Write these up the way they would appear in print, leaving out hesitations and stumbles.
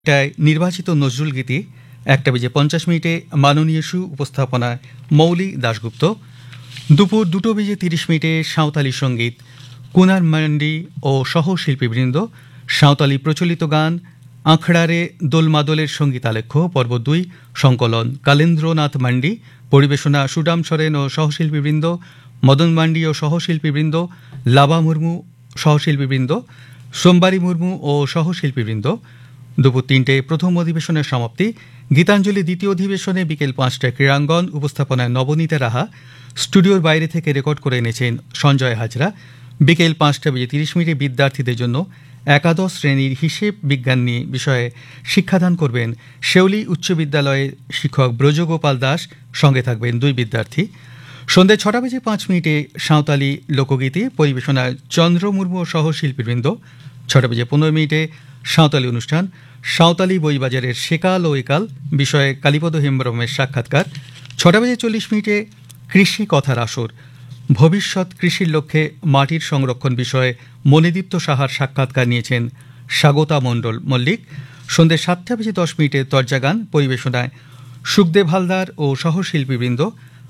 টায় নির্বাচিত নজরুল গীতি 1:50 মাননীয় সু উপস্থাপনায় মৌলি দাশগুপ্ত। দুপুর 2:30 সাঁওতালি সঙ্গীত কুনার মান্ডি ও সহশিল্পীবৃন্দ। সাঁওতালি প্রচলিত গান আখড়ারে দোলমাদলের সঙ্গীতালেখ্য পর্ব 2 সংকলন কালেন্দ্রনাথ মান্ডি। পরিবেশনা সুদাম সরেন ও সহশিল্পীবৃন্দ, মদন মান্ডি ও সহশিল্পীবৃন্দ, লাবা মুর্মু সহশিল্পীবৃন্দ, সোমবারী মুর্মু ও সহশিল্পীবৃন্দ। দুপুর 3 প্রথম অধিবেশনের সমাপ্তি। গীতাঞ্জলি দ্বিতীয় অধিবেশনে বিকেল 5টায় ক্রীড়াঙ্গন। উপস্থাপনায় নবনীতা রাহা। স্টুডিওর বাইরে থেকে রেকর্ড করে এনেছেন সঞ্জয় হাজরা। বিকেল 5:30 বিদ্যার্থীদের জন্য একাদশ শ্রেণীর হিসেব বিজ্ঞান নিয়ে বিষয়ে শিক্ষাদান করবেন শেউলি উচ্চ বিদ্যালয়ের শিক্ষক ব্রজগোপাল দাস। সঙ্গে থাকবেন 2 বিদ্যার্থী। সন্ধ্যে 6:05 সাঁওতালি লোকগীতি। পরিবেশনায় চন্দ্র মুর্মু ও সহশিল্পীবৃন্দ। 6:15 সাঁওতালি অনুষ্ঠান সাঁওতালি বইবাজারের সেকাল ও একাল বিষয়ে কালীপদ হেমব্রমের সাক্ষাৎকার। 6:40 কৃষি কথার আসর ভবিষ্যৎ কৃষির লক্ষ্যে মাটির সংরক্ষণ বিষয়ে মণিদীপ্ত সাহার সাক্ষাৎকার নিয়েছেন স্বাগতা মণ্ডল মল্লিক। সন্ধ্যে 7:10 তর্জাগান। পরিবেশনায় সুখদেব হালদার ও সহশিল্পীবৃন্দ।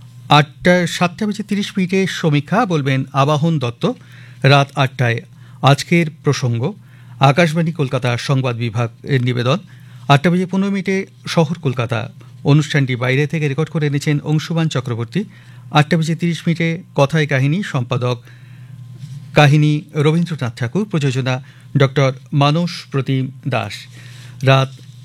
7:30 সমীক্ষা বলবেন আবাহন দত্ত। রাত 8টায় আজকের প্রসঙ্গ আকাশবাণী কলকাতা সংবাদ বিভাগের নিবেদন। 8:15 শহর কলকাতা অনুষ্ঠানটি বাইরে থেকে রেকর্ড করে এনেছেন অংশুমান চক্রবর্তী। 8:30 কথায় কাহিনী সম্পাদক কাহিনী রবীন্দ্রনাথ ঠাকুর। প্রযোজনা ডক্টর মানস প্রতিম দাস। রাত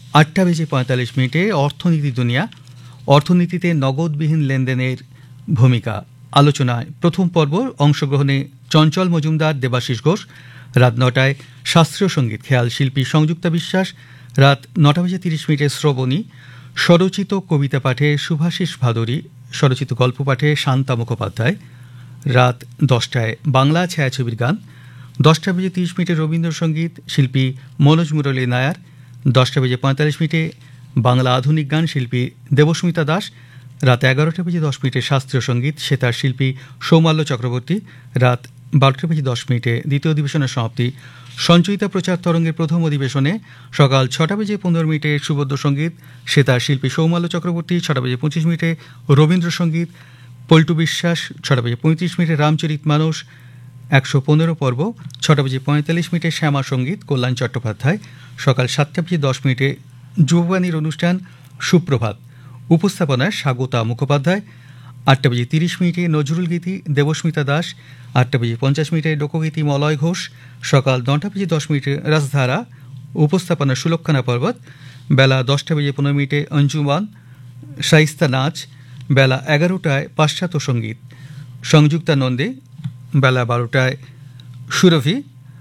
8:45 অর্থনীতি দুনিয়া অর্থনীতিতে নগদবিহীন লেনদেনের ভূমিকা আলোচনায় প্রথম পর্ব। অংশগ্রহণে চঞ্চল মজুমদার, দেবাশিস ঘোষ। রাত 9টায় শাস্ত্রীয় সঙ্গীত খেয়াল শিল্পী সংযুক্তা বিশ্বাস। রাত 9:30 শ্রবণী স্বরচিত কবিতা পাঠে শুভাশিস ভাদুরী, স্বরচিত গল্প পাঠে শান্তা মুখোপাধ্যায়। রাত 10টায় বাংলা ছায়াছবির গান। 10:30 রবীন্দ্রসঙ্গীত শিল্পী মনোজ মুরলী নায়ার। 10:45 বাংলা আধুনিক গান শিল্পী দেবস্মিতা দাস। রাত 11:10 শাস্ত্রীয় সঙ্গীত সেতার শিল্পী সৌমাল্য চক্রবর্তী। রাত 12:10 দ্বিতীয় অধিবেশনের সমাপ্তি। সঞ্চয়িতা প্রচার তরঙ্গের প্রথম অধিবেশনে সকাল 6:15 সুবদ্ধ সঙ্গীত সেতার শিল্পী সৌমাল্য চক্রবর্তী। 6:25 রবীন্দ্রসঙ্গীত পল্টু বিশ্বাস। 6:35 রামচরিত মানস 115 পর্ব। 6:45 শ্যামা সঙ্গীত কল্যাণ চট্টোপাধ্যায়। সকাল 7:10 যুববাণীর অনুষ্ঠান সুপ্রভাত। উপস্থাপনায় স্বাগতা মুখোপাধ্যায়। 8:30 নজরুল গীতি দেবস্মিতা দাস। 8:50 লোকগীতি মলয় ঘোষ। সকাল 9:10 রাজধারা। উপস্থাপনা সুলক্ষণা পর্বত। বেলা 10:15 অঞ্জুমান শাইস্তা নাচ। বেলা 11টায় পাশ্চাত্য সঙ্গীত সংযুক্তা নন্দে। বেলা 12টায় সুরভি।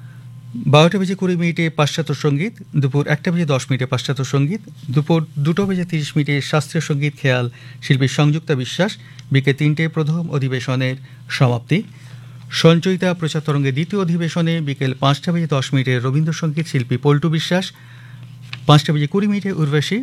12:20 পাশ্চাত্য সঙ্গীত। দুপুর 1:10 পাশ্চাত্য সঙ্গীত। দুপুর 2:30 শাস্ত্রীয় সঙ্গীত খেয়াল শিল্পী সংযুক্তা বিশ্বাস। বিকেল 3 প্রথম অধিবেশনের সমাপ্তি। সঞ্চয়িতা প্রচার তরঙ্গের দ্বিতীয় অধিবেশনে বিকেল 5:10 রবীন্দ্রসঙ্গীত শিল্পী পল্টু বিশ্বাস। 5:20 উর্বশী।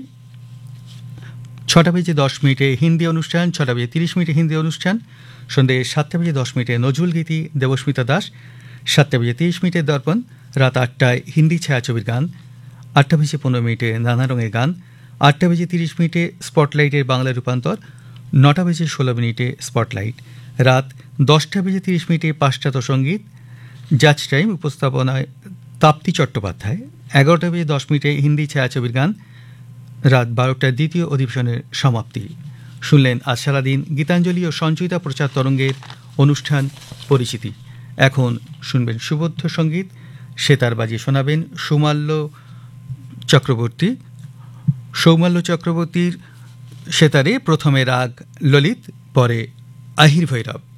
6:10 হিন্দি অনুষ্ঠান। 6:30 হিন্দি অনুষ্ঠান। সন্ধ্যে 7:10 নজরুল গীতি দেবস্মিতা দাস। 7:30 দর্পণ। রাত 8টায় হিন্দি ছায়াছবির গান। 8:15 নানা রঙের গান। 8:30 স্পটলাইটের বাংলা রূপান্তর। 9:16 স্পটলাইট। রাত 10:30 পাশ্চাত্য সঙ্গীত জাজ টাইম। উপস্থাপনায় তাপ্তি চট্টোপাধ্যায়। 11:10 হিন্দি ছায়াছবির গান। রাত 12টায় দ্বিতীয় অধিবেশনের সমাপ্তি। শুনলেন আজ সারাদিন গীতাঞ্জলি ও সঞ্চয়িতা প্রচার তরঙ্গের অনুষ্ঠান পরিচিতি। এখন শুনবেন সুবদ্ধ সঙ্গীত। সেতার বাজিয়ে শোনাবেন সৌমাল্য চক্রবর্তী। সৌমাল্য চক্রবর্তীর সেতারে প্রথমে রাগ ললিত, পরে আহির ভৈরব।